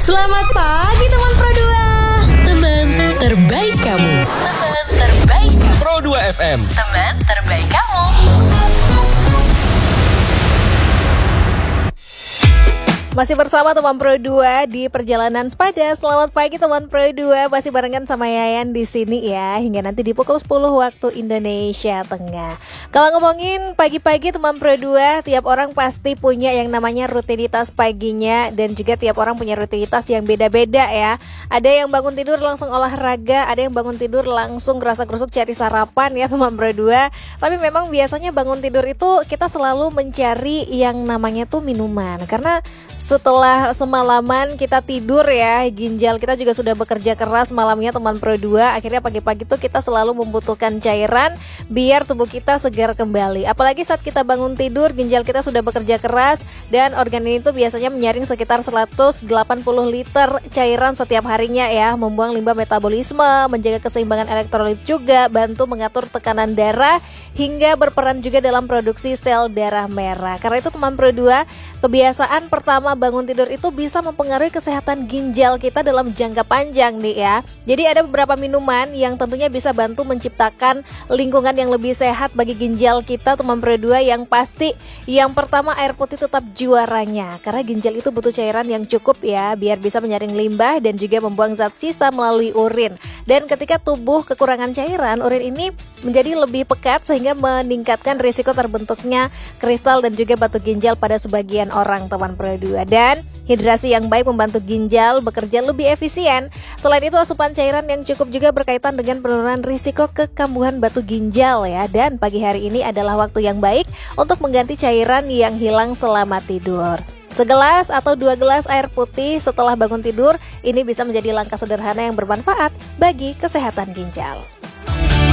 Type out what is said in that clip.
Selamat pagi teman Pro 2. Teman terbaik kamu. Teman terbaik kamu. Pro 2 FM. Teman terbaik kamu. Masih bersama teman Pro 2 di Perjalanan Sepada. Selamat pagi teman Pro 2. Masih barengan sama Yayan di sini ya, hingga nanti di pukul 10 waktu Indonesia Tengah. Kalau ngomongin pagi-pagi teman Pro 2, tiap orang pasti punya yang namanya rutinitas paginya, dan juga tiap orang punya rutinitas yang beda-beda ya. Ada yang bangun tidur langsung olahraga, ada yang bangun tidur langsung gerasa-gerusuk cari sarapan ya teman Pro 2. Tapi memang biasanya bangun tidur itu kita selalu mencari yang namanya tuh minuman, karena setelah semalaman kita tidur ya, ginjal kita juga sudah bekerja keras malamnya teman Pro 2. Akhirnya pagi-pagi tuh kita selalu membutuhkan cairan biar tubuh kita segar kembali. Apalagi saat kita bangun tidur, ginjal kita sudah bekerja keras, dan organ ini tuh biasanya menyaring sekitar 180 liter cairan setiap harinya ya, membuang limbah metabolisme, menjaga keseimbangan elektrolit juga, bantu mengatur tekanan darah, hingga berperan juga dalam produksi sel darah merah. Karena itu teman Pro 2, kebiasaan pertama bangun tidur itu bisa mempengaruhi kesehatan ginjal kita dalam jangka panjang nih ya. Jadi ada beberapa minuman yang tentunya bisa bantu menciptakan lingkungan yang lebih sehat bagi ginjal kita teman Pro 2. Yang pasti yang pertama, air putih tetap juaranya, karena ginjal itu butuh cairan yang cukup ya, biar bisa menyaring limbah dan juga membuang zat sisa melalui urin. Dan ketika tubuh kekurangan cairan, urin ini menjadi lebih pekat sehingga meningkatkan risiko terbentuknya kristal dan juga batu ginjal pada sebagian orang teman Pro 2. Dan hidrasi yang baik membantu ginjal bekerja lebih efisien. Selain itu, asupan cairan yang cukup juga berkaitan dengan penurunan risiko kekambuhan batu ginjal ya. Dan pagi hari ini adalah waktu yang baik untuk mengganti cairan yang hilang selama tidur. Segelas atau 2 gelas air putih setelah bangun tidur, ini bisa menjadi langkah sederhana yang bermanfaat bagi kesehatan ginjal.